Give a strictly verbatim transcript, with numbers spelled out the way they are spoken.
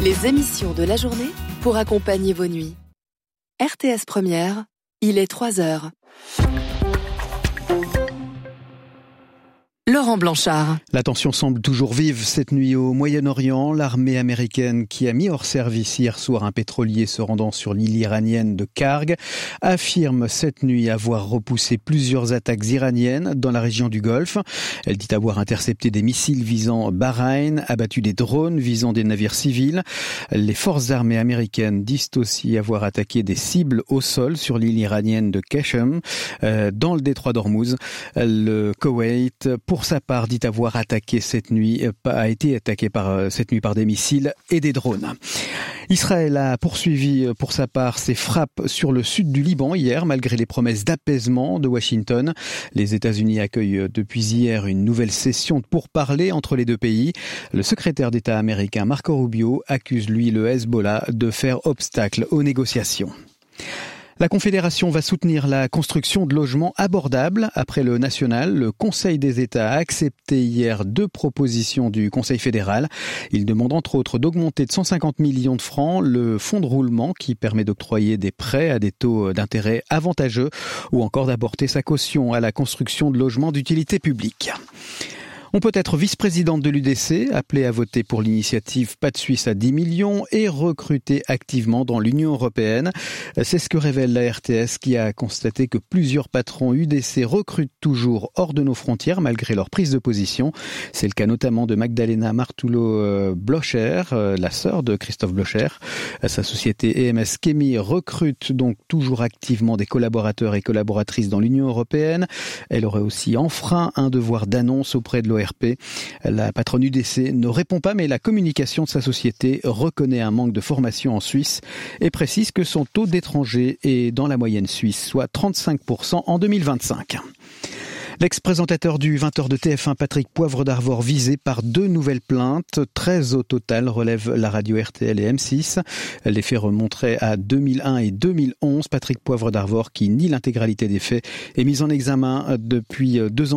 Les émissions de la journée pour accompagner vos nuits. R T S Première, il est trois heures. Laurent Blanchard. La tension semble toujours vive cette nuit au Moyen-Orient. L'armée américaine qui a mis hors service hier soir un pétrolier se rendant sur l'île iranienne de Karg affirme cette nuit avoir repoussé plusieurs attaques iraniennes dans la région du Golfe. Elle dit avoir intercepté des missiles visant Bahreïn, abattu des drones visant des navires civils. Les forces armées américaines disent aussi avoir attaqué des cibles au sol sur l'île iranienne de Qashem, euh, dans le détroit d'Ormuz. Le Koweït, pour Pour sa part, dit avoir attaqué cette nuit, a été attaqué par, cette nuit par des missiles et des drones. Israël a poursuivi pour sa part ses frappes sur le sud du Liban hier, malgré les promesses d'apaisement de Washington. Les États-Unis accueillent depuis hier une nouvelle session de pourparlers entre les deux pays. Le secrétaire d'État américain Marco Rubio accuse lui le Hezbollah de faire obstacle aux négociations. La Confédération va soutenir la construction de logements abordables. Après le national, le Conseil des États a accepté hier deux propositions du Conseil fédéral. Il demande entre autres d'augmenter de cent cinquante millions de francs le fonds de roulement qui permet d'octroyer des prêts à des taux d'intérêt avantageux ou encore d'apporter sa caution à la construction de logements d'utilité publique. On peut être vice-présidente de l'U D C, appelée à voter pour l'initiative Pas de Suisse à dix millions et recrutée activement dans l'Union européenne. C'est ce que révèle la R T S qui a constaté que plusieurs patrons U D C recrutent toujours hors de nos frontières malgré leur prise de position. C'est le cas notamment de Magdalena Martullo-Blocher, la sœur de Christophe Blocher. Sa société E M S Chemie recrute donc toujours activement des collaborateurs et collaboratrices dans l'Union européenne. Elle aurait aussi enfreint un devoir d'annonce auprès de l'O R P. La patronne U D C ne répond pas, mais la communication de sa société reconnaît un manque de formation en Suisse et précise que son taux d'étrangers est dans la moyenne suisse, soit trente-cinq pour cent en deux mille vingt-cinq. L'ex-présentateur du vingt heures de T F un, Patrick Poivre d'Arvor, visé par deux nouvelles plaintes. treize au total, relève la radio R T L et M six. Les faits remonteraient à deux mille un et deux mille onze. Patrick Poivre d'Arvor, qui nie l'intégralité des faits, est mis en examen depuis deux ans.